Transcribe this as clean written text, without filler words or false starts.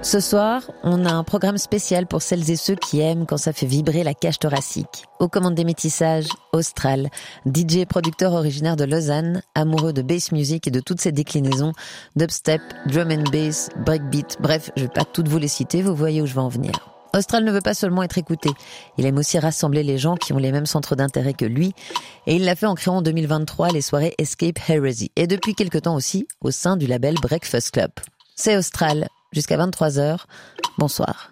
Ce soir, on a un programme spécial pour celles et ceux qui aiment quand ça fait vibrer la cage thoracique. Aux commandes des métissages, Austral, DJ et producteur originaire de Lausanne, amoureux de bass music et de toutes ses déclinaisons, dubstep, drum and bass, breakbeat, bref, je vais pas toutes vous les citer, vous voyez où je vais en venir. Austral ne veut pas seulement être écouté, il aime aussi rassembler les gens qui ont les mêmes centres d'intérêt que lui, et il l'a fait en créant en 2023 les soirées Escape Heresy, et depuis quelque temps aussi au sein du label Breakfast Club. C'est Austral, jusqu'à 23h. Bonsoir.